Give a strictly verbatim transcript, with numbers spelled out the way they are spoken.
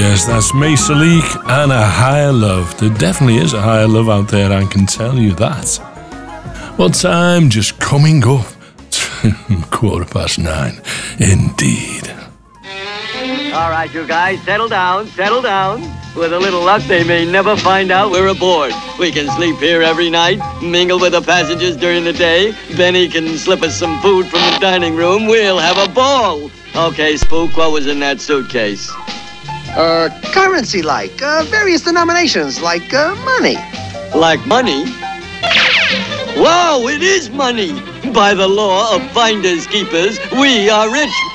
yes, that's me, Salik, and a higher love. There definitely is a higher love out there, I can tell you that. Well, time just coming up to quarter past nine, indeed. All right, you guys, settle down, settle down. With a little luck, they may never find out we're aboard. We can sleep here every night, mingle with the passengers during the day. Benny can slip us some food from the dining room. We'll have a ball. Okay, Spook, what was in that suitcase? Uh, currency like, uh, various denominations like, uh, money. Like money? Whoa, it is money! By the law of finders keepers, we are rich